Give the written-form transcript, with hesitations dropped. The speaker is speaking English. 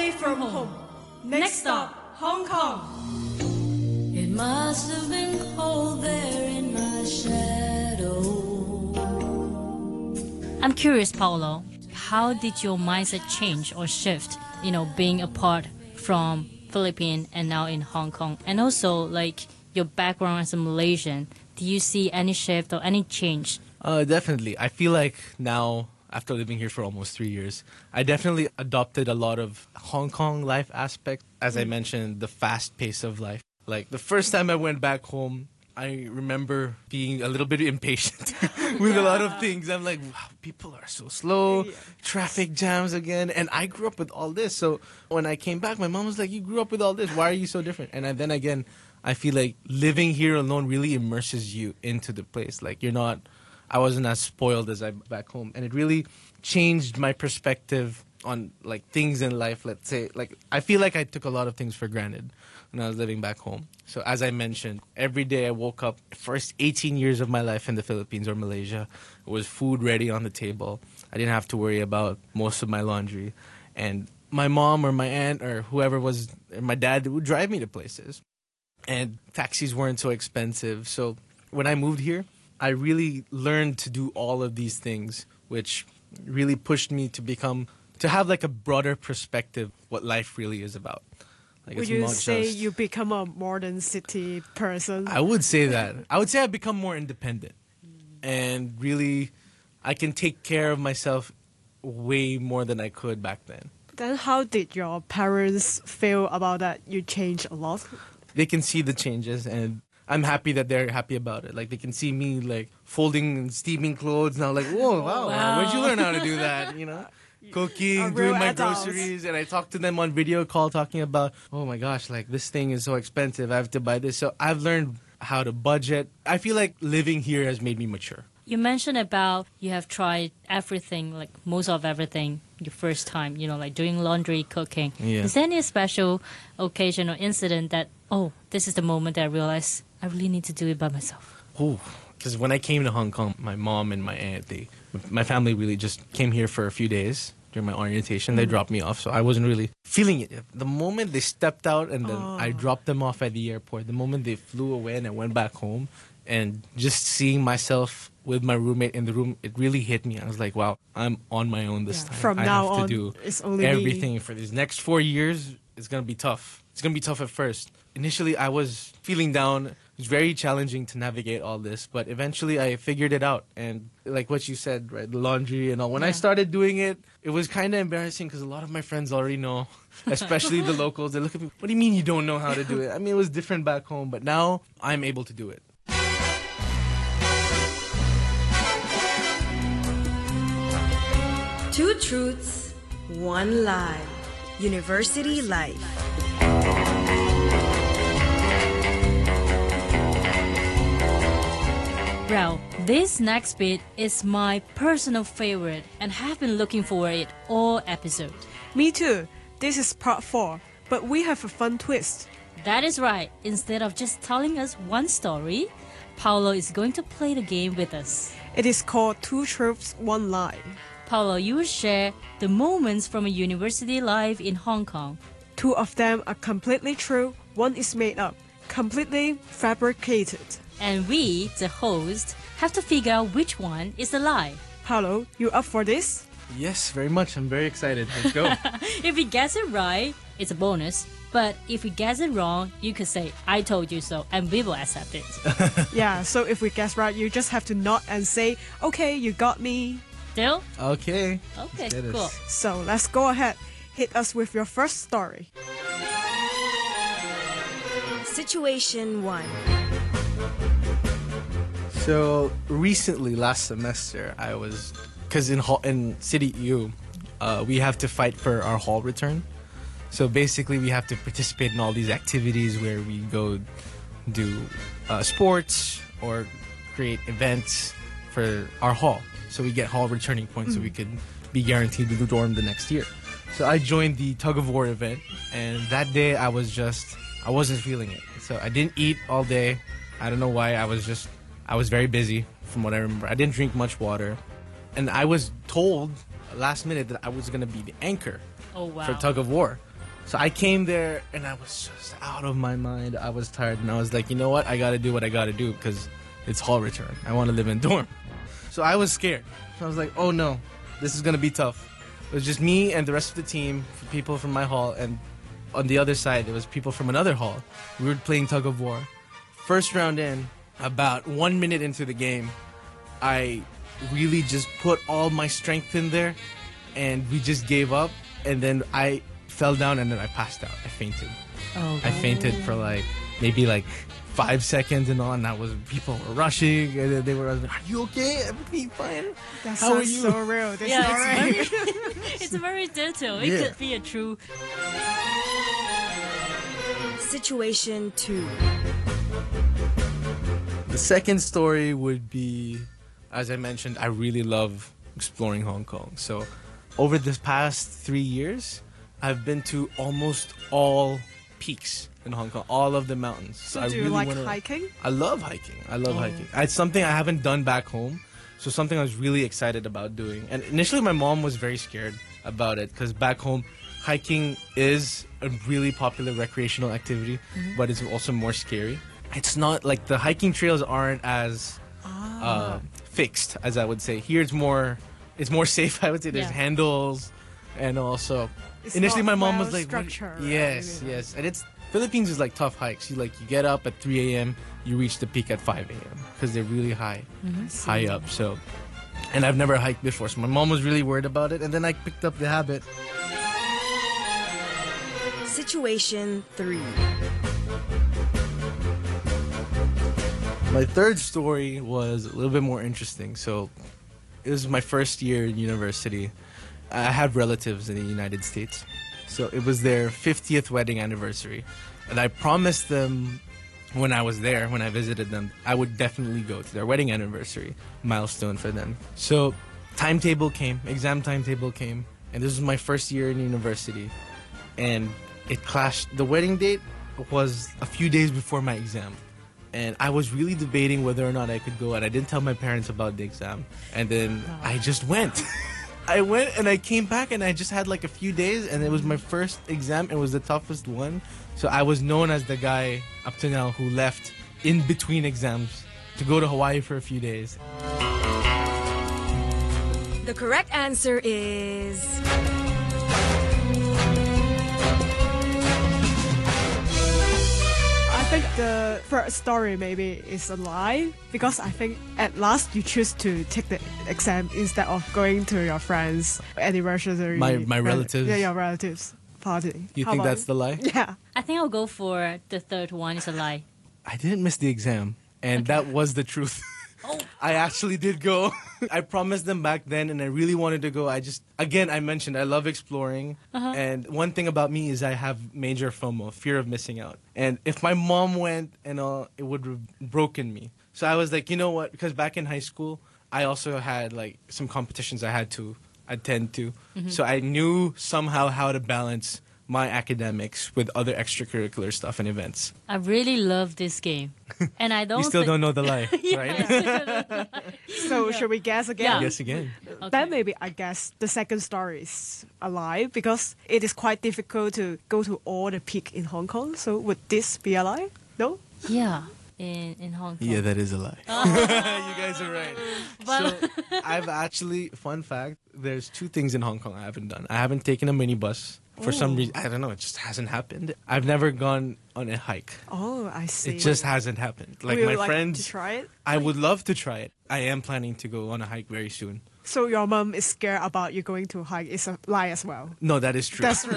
away from home. Next stop, Hong Kong. It must have been cold there in my shadow. I'm curious, Paolo, how did your mindset change or shift, being apart from Philippines and now in Hong Kong? And also, like, your background as a Malaysian, do you see any shift or any change? Definitely. I feel like now, after living here for almost 3 years, I definitely adopted a lot of Hong Kong life aspect. As I mentioned, the fast pace of life. Like, the first time I went back home, I remember being a little bit impatient with a lot of things. I'm like, wow, people are so slow, traffic jams again. And I grew up with all this. So when I came back, my mom was like, you grew up with all this. Why are you so different? And then again, I feel like living here alone really immerses you into the place. Like, I wasn't as spoiled as I'm back home. And it really changed my perspective on, like, things in life. Let's say, like, I feel like I took a lot of things for granted when I was living back home. So as I mentioned, every day I woke up, first 18 years of my life in the Philippines or Malaysia, it was food ready on the table. I didn't have to worry about most of my laundry. And my mom or my aunt or whoever was, my dad, would drive me to places. And taxis weren't so expensive. So when I moved here, I really learned to do all of these things, which really pushed me to have like a broader perspective what life really is about. Like, Would you say you become a modern city person? I would say that. I would say I've become more independent. And really, I can take care of myself way more than I could back then. Then how did your parents feel about that? You changed a lot? They can see the changes, and I'm happy that they're happy about it. Like, they can see me, like, folding and steaming clothes. Now, like, whoa, wow. Where'd you learn how to do that, Cooking, doing my groceries, and I talk to them on video call talking about, oh my gosh, like, this thing is so expensive, I have to buy this. So I've learned how to budget. I feel like living here has made me mature. You mentioned about you have tried everything, like most of everything, your first time, like doing laundry, cooking. Yeah. Is there any special occasion or incident that, this is the moment that I realized I really need to do it by myself? Because when I came to Hong Kong, my mom and my aunt, my family really just came here for a few days during my orientation. They dropped me off, so I wasn't really feeling it. The moment they stepped out and then I dropped them off at the airport, the moment they flew away and I went back home, and just seeing myself with my roommate in the room, it really hit me. I was like, wow, I'm on my own this time. From now I have on, to do it's only everything me. For these next 4 years. It's going to be tough. It's going to be tough at first. Initially, I was feeling down. It was very challenging to navigate all this, but eventually I figured it out. And like what you said, right, the laundry and all. When I started doing it, it was kind of embarrassing because a lot of my friends already know, especially the locals. They look at me, what do you mean you don't know how to do it? I mean, it was different back home, but now I'm able to do it. Two truths, one lie. University life. Well, this next bit is my personal favorite and have been looking for it all episode. Me too. This is part 4, but we have a fun twist. That is right. Instead of just telling us one story, Paolo is going to play the game with us. It is called Two Truths, One Lie. Paolo, you will share the moments from a university life in Hong Kong. 2 of them are completely true, 1 is made up, completely fabricated. And we, the host, have to figure out which one is a lie. Paolo, you up for this? Yes, very much. I'm very excited. Let's go. If we guess it right, it's a bonus. But if we guess it wrong, you could say, I told you so, and we will accept it. Yeah, so if we guess right, you just have to nod and say, okay, you got me. Deal? Okay. Okay, cool. So let's go ahead. Hit us with your first story. Situation 1. So recently, last semester, I was, because in City U, we have to fight for our hall return. So basically, we have to participate in all these activities where we go do sports or create events for our hall. So we get hall returning points so we could be guaranteed to dorm the next year. So I joined the tug of war event, and that day I wasn't feeling it. So I didn't eat all day. I don't know why. I was very busy from what I remember. I didn't drink much water. And I was told last minute that I was going to be the anchor for tug of war. So I came there and I was just out of my mind. I was tired and I was like, you know what? I got to do what I got to do because it's hall return. I want to live in dorm. So I was scared. So I was like, oh no, this is going to be tough. It was just me and the rest of the team, people from my hall, and on the other side, it was people from another hall. We were playing tug of war. First round in, about 1 minute into the game, I really just put all my strength in there, and we just gave up, and then I fell down, and then I passed out. I fainted. Oh, I fainted for maybe 5 seconds and all, and people were rushing, and then they were like, are you okay? Everything fine? That How are sounds you? so real. This yeah, story. it's very detailed. It Yeah. could be a true. Situation 2. The second story would be, as I mentioned, I really love exploring Hong Kong. So over this past 3 years, I've been to almost all peaks in Hong Kong, all of the mountains. So I do you really like wanna- hiking? I love hiking. It's something I haven't done back home. So something I was really excited about doing. And initially my mom was very scared about it because back home, hiking is a really popular recreational activity, but it's also more scary. It's not like the hiking trails aren't as fixed as I would say. Here it's more safe. I would say there's Yeah. handles, and also It's initially my not mom well was like, what- structured, yes, right? yes, and it's Philippines is like tough hikes. You get up at 3 a.m. You reach the peak at 5 a.m. because they're really high up. So, and I've never hiked before, so my mom was really worried about it, and then I picked up the habit. Situation 3. My third story was a little bit more interesting. So, it was my first year in university. I had relatives in the United States. So, it was their 50th wedding anniversary. And I promised them when I was there, when I visited them, I would definitely go to their wedding anniversary milestone for them. So, exam timetable came, and this was my first year in university. And it clashed. The wedding date was a few days before my exam. And I was really debating whether or not I could go, and I didn't tell my parents about the exam. And then I just went. I went and I came back and I just had a few days, and it was my first exam. It was the toughest one. So I was known as the guy up to now who left in between exams to go to Hawaii for a few days. The correct answer is I think the first story maybe is a lie because I think at last you choose to take the exam instead of going to your friends' anniversary. My relatives? Yeah, your relatives' party. You How think about that's the lie? Yeah. I think I'll go for the third one. It's a lie. I didn't miss the exam, and that was the truth. I actually did go. I promised them back then, and I really wanted to go. I mentioned I love exploring, and one thing about me is I have major FOMO, fear of missing out. And if my mom went and all, it would have broken me. So I was like, you know what? Because back in high school, I also had some competitions I had to attend to. So I knew somehow how to balance my academics with other extracurricular stuff and events. I really love this game, and I don't. You still don't know the lie, Yeah, right? I still don't know. So should we guess again? Yeah. Guess again. Okay. Then maybe I guess the second story is a lie because it is quite difficult to go to all the peak in Hong Kong. So would this be a lie? No? Yeah, in Hong Kong. Yeah, that is a lie. You guys are right. But- So I've actually, fun fact, there's 2 things in Hong Kong I haven't done. I haven't taken a minibus. For some reason, I don't know, it just hasn't happened. I've never gone on a hike. Oh, I see. It just hasn't happened. Would My you like friends, to try it? I would love to try it. I am planning to go on a hike very soon. So your mom is scared about you going to hike. It's a lie as well. No, that is true. That's true.